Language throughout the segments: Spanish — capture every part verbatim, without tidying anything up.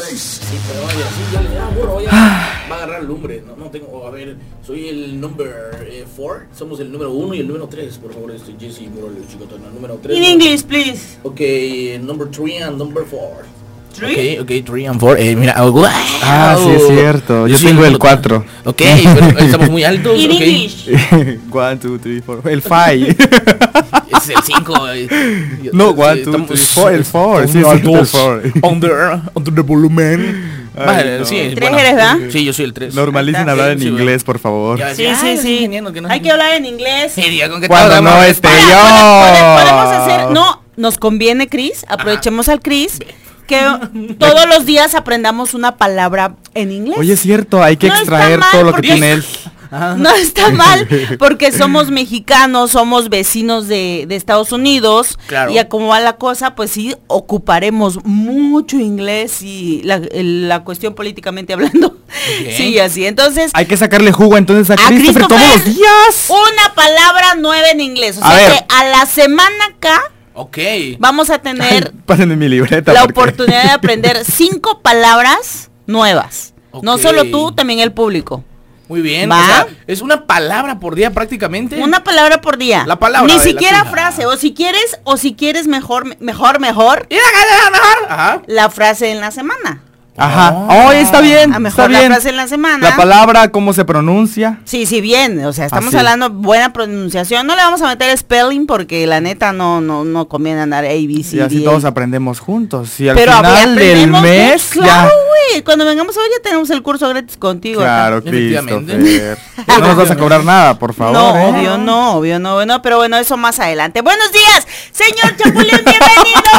Sí, pero vaya, sí, ya le aburro, ya va a agarrar lumbre. No, no tengo, a ver, soy el number four, eh, somos el número uno y el número tres, por favor, estoy Jesse Morales, chicotona, número tres. In English, please. Okay, number three and number four. Three? Okay, okay, three and four. Eh, mira, oh, ah, sí es cierto. Yo, Yo tengo el cuatro. Ok, pero estamos muy altos. In okay. English. One, two, three, four. El five. Es el cinco. No, one, two, three, four. El four. Sí, el four. Under, under the volumen. Vale, no. Sí, ¿El tres bueno, eres, verdad? Sí, yo soy el tres. Normalicen hablar en sí, inglés, por favor. Sí, sí, sí. Que no Hay que hablar en inglés. Sí, con que cuando no esté yo. Podemos hacer, no, nos conviene, Chris. Aprovechemos Ajá. al Chris. Que todos los días aprendamos una palabra en inglés. Oye, es cierto, hay que no extraer todo lo que tiene él. Ajá. No está mal, porque somos mexicanos, somos vecinos de, de Estados Unidos, claro. Y a como va la cosa, pues sí, ocuparemos mucho inglés y la, el, la cuestión políticamente hablando, okay. Sí, así, entonces... Hay que sacarle jugo entonces a, a Christopher, Christopher todos los días. Una palabra nueva en inglés, o a sea ver. que a la semana acá... Ok. Vamos a tener Pásenme mi libreta la porque... oportunidad de aprender cinco palabras nuevas. Okay. No solo tú, también el público. Muy bien, o sea, es una palabra por día prácticamente. Una palabra por día. La palabra. Ni siquiera frase, o si quieres, o si quieres mejor, mejor, mejor. Ajá. La frase en la semana. Ajá. Oh, está bien. A mejor está la bien. frase en la semana. La palabra, cómo se pronuncia. Sí, sí, bien. O sea, estamos Así. hablando buena pronunciación. No le vamos a meter spelling porque la neta no, no, no conviene andar A, B, C. Y así D, todos aprendemos juntos. Y al Pero final del mes. Claro, güey. Cuando vengamos hoy ya tenemos el curso gratis contigo. Claro, Christopher. No nos vas a cobrar nada, por favor. No, ¿eh? obvio no, obvio no, bueno, pero bueno, eso más adelante. Buenos días, señor Chapulín, bienvenido.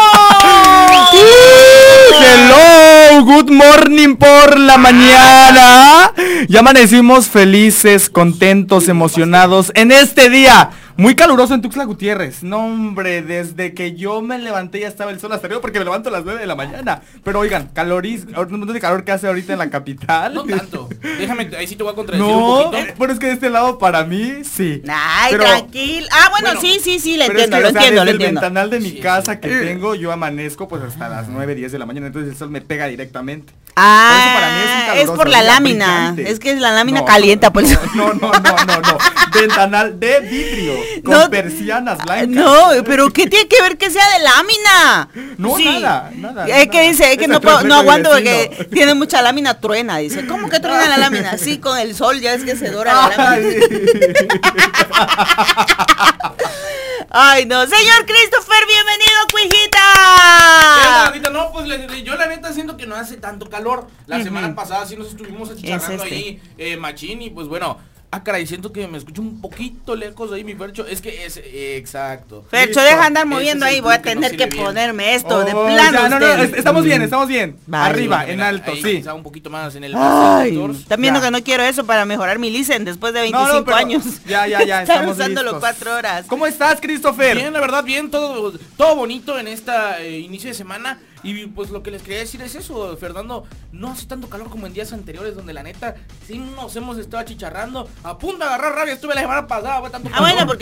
Hello, good morning por la mañana. Ya amanecimos felices, contentos, emocionados en este día. Muy caluroso en Tuxtla Gutiérrez. No, hombre, desde que yo me levanté ya estaba el sol hasta arriba porque me levanto a las nueve de la mañana. Pero oigan, caloriz, un montón de calor que hace ahorita en la capital. No tanto. Déjame, ahí sí te voy a contradecir no, un poquito. Pero es que de este lado para mí, sí. Ay, pero, tranquilo. Ah, bueno, bueno, sí, sí, sí, le entiendo, es que, lo o sea, entiendo, desde lo el entiendo. El ventanal de mi sí, casa que sí. tengo, yo amanezco pues hasta las nueve, diez de la mañana. Entonces el sol me pega directamente. Ah, por eso para mí es, un es por la lámina. brillante. Es que la lámina no, calienta, por eso. No, no, no, no, no, no. Ventanal de vidrio con no, persianas blancas. No, pero ¿qué tiene que ver que sea de lámina? No, sí. nada, nada. Es que nada. dice, es que no, puedo, no aguanto porque tiene mucha lámina, truena. Dice, ¿cómo que truena la lámina? Sí, con el sol ya es que se dora la lámina. Ay, no. Señor Christopher, bienvenido, cuijita. Ahorita no, pues le, yo la neta siento que no hace tanto calor. La uh-huh. semana pasada sí nos estuvimos achicharrando este. ahí, eh, machín, y pues bueno. Ah, caray, siento que me escucho un poquito lejos ahí, mi Fercho. Es que es, eh, exacto. Fercho, deja andar moviendo ahí, voy a tener que, que ponerme esto oh, de plano. Ya, no, no, estamos bien, estamos bien. Vale. Arriba, sí, en mira, alto, ahí, sí. Un poquito más en el... Ay, están viendo ya. que no quiero eso para mejorar mi licen después de veinticinco no, no, pero, años. Ya, ya, ya, Están estamos usándolo listos. cuatro horas. ¿Cómo estás, Christopher? Bien, la verdad, bien, todo, todo bonito en esta eh, inicio de semana. Y pues lo que les quería decir es eso, Fernando, no hace tanto calor como en días anteriores donde la neta sí nos hemos estado achicharrando. A punto de agarrar rabia, estuve la semana pasada, fue tanto Ah, bueno, porque